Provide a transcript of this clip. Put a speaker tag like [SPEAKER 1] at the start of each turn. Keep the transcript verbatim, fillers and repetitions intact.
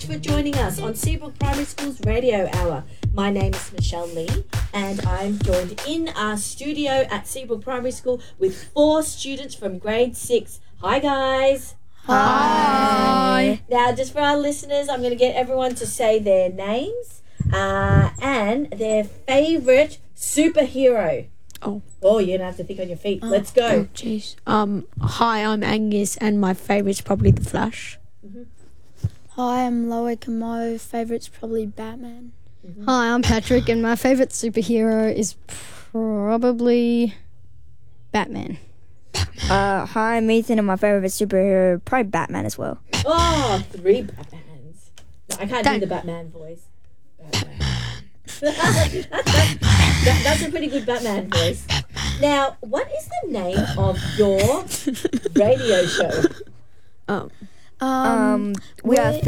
[SPEAKER 1] for joining us on Seabrook Primary School's Radio Hour. My name is Michelle Lee, and I'm joined in our studio at Seabrook Primary School with four students from grade six. Hi, guys.
[SPEAKER 2] Hi.
[SPEAKER 1] Now, just for our listeners, I'm going to get everyone to say their names uh, and their favourite superhero.
[SPEAKER 2] Oh.
[SPEAKER 1] Oh, you're going to have to think on your feet.
[SPEAKER 2] Oh.
[SPEAKER 1] Let's go.
[SPEAKER 2] Oh, jeez. Um, hi, I'm Angus, and my favourite's probably The Flash.
[SPEAKER 1] Mm-hmm.
[SPEAKER 3] Hi, I'm Loic, and my favourite's probably Batman.
[SPEAKER 4] Mm-hmm. Hi, I'm Patrick, and my favourite superhero is probably Batman.
[SPEAKER 5] Uh, hi, I'm Ethan, and my favourite superhero, probably Batman as well.
[SPEAKER 1] Oh, three Batmans. No, I can't
[SPEAKER 2] Don't.
[SPEAKER 1] do the Batman voice. Batman. that, that's a pretty good Batman voice. Now, what is the name of your radio show?
[SPEAKER 2] Um,
[SPEAKER 3] Um,
[SPEAKER 5] Um, we are
[SPEAKER 3] we-